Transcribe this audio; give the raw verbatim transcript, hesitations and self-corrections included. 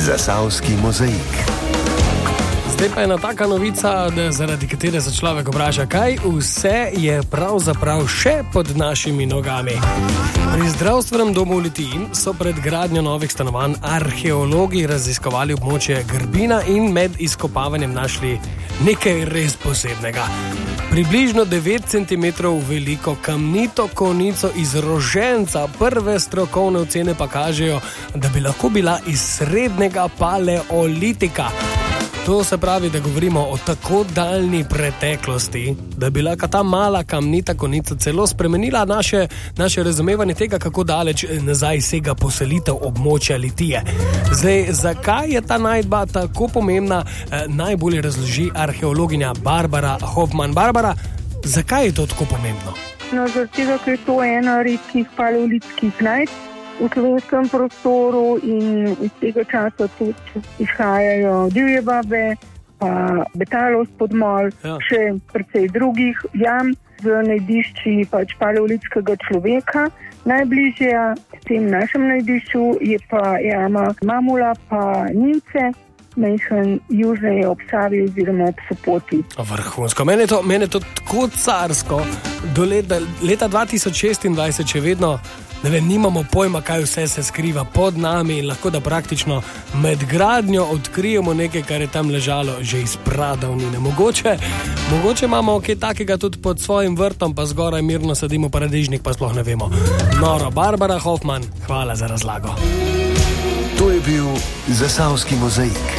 Zasavski mozaik. Zdaj pa je ena taka novica, da zaradi katere se človek vpraša, kaj vse je pravzaprav še pod našimi nogami. Pri zdravstvenem domu v Litiji so pred gradnjo novih stanovanj arheologi raziskovali območje Grbina in med izkopavanjem našli nekaj res posebnega. Približno devet centimetrov veliko kamnito konico iz roženca, prve strokovne ocene pa kažejo, da bi lahko bila iz srednjega paleolitika. To se pravi, da govorimo o tako daljni preteklosti, da bi lahko ta mala kamnita konica celo spremenila naše, naše razumevanje tega, kako daleč nazaj sega poselitev območja Litije. Zdaj, zakaj je ta najdba tako pomembna, eh, najbolje razloži arheologinja Barbara Hoffman. Barbara, zakaj je to tako pomembno? No, zato, ker je to ena redkih paleolitskih najdb v slovenskem prostoru in iz tega časa tudi izhajajo divje babe, pa Betalos podmol, ja. Še precej drugih jam z najdišči pač paleolitskega človeka. Najbližja tem našem najdišču je pa jama Mamula pa Nince, majhen južneje ob Savi oziroma ob Sopoti. Vrhunsko. Mene je to, mene je to tako carsko. Do leta, leta dva tisoč šestindvajset še vedno ne vem, nimamo pojma, kaj vse se skriva pod nami in lahko da praktično med gradnjo odkrijemo nekaj, kar je tam ležalo že iz pradavnine. Mogoče, mogoče imamo kaj takega tudi pod svojim vrtom, pa zgoraj mirno sadimo paradižnik, pa sploh ne vemo. Noro, Barbara Hoffman, hvala za razlago. To je bil Zasavski mozaik.